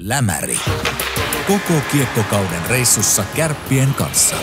Lämäri. Koko kiekkokauden reissussa Kärppien kanssa.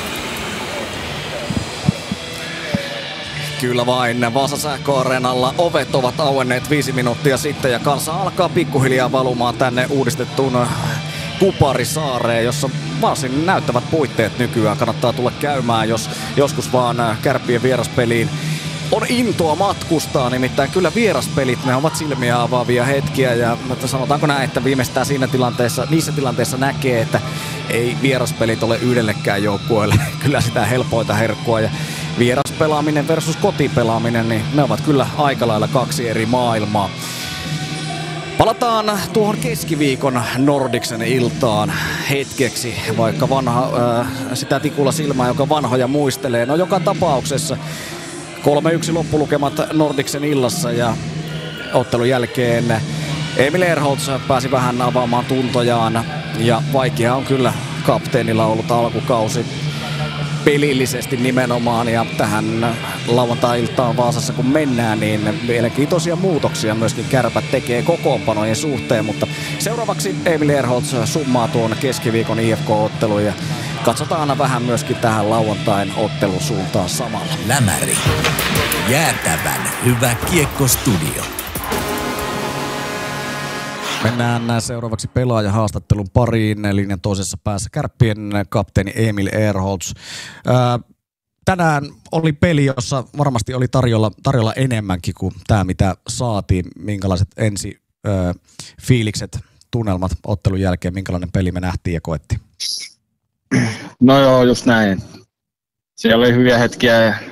Kyllä vain. Vaasan Sähkö-areenalla ovet ovat auenneet 5 minuuttia sitten ja kansa alkaa pikkuhiljaa valumaan tänne uudistettuun Kuparisaareen, jossa varsin näyttävät puitteet nykyään. Kannattaa tulla käymään, jos joskus vaan Kärppien vieraspeliin on intoa matkustaa, nimittäin kyllä vieraspelit, ne ovat silmiä avaavia hetkiä ja sanotaanko näin, että viimeistään niissä tilanteissa näkee, että ei vieraspelit ole yhdellekään joukkueelle kyllä sitä helpoita herkkua ja vieraspelaaminen versus kotipelaaminen, niin ne ovat kyllä aika lailla 2 eri maailmaa. Palataan tuohon keskiviikon Nordicsen iltaan hetkeksi, vaikka sitä tikulla silmää, joka vanhoja muistelee. No joka tapauksessa 3-1 loppulukemat Nordicsen illassa ja ottelun jälkeen Emil Ehrholtz pääsi vähän avaamaan tuntojaan ja vaikea on kyllä kapteenilla ollut alkukausi pelillisesti nimenomaan ja tähän lauantai-iltaan Vaasassa kun mennään, niin mielenkiintoisia muutoksia myöskin Kärpät tekee kokoonpanojen suhteen, mutta seuraavaksi Emil Ehrholtz summaa tuon keskiviikon IFK-ottelun ja katsotaan vähän myöskin tähän lauantain ottelun suuntaan samalla. Lämäri. Jäätävän hyvä kiekkostudio. Mennään seuraavaksi pelaajahaastattelun pariin. Linjan toisessa päässä Kärppien kapteeni Emil Ehrholtz. Tänään oli peli, jossa varmasti oli tarjolla enemmänkin kuin tämä, mitä saatiin. Minkälaiset fiilikset, tunnelmat ottelun jälkeen, minkälainen peli me nähtiin ja koettiin? No joo, just näin. Siellä oli hyviä hetkiä ja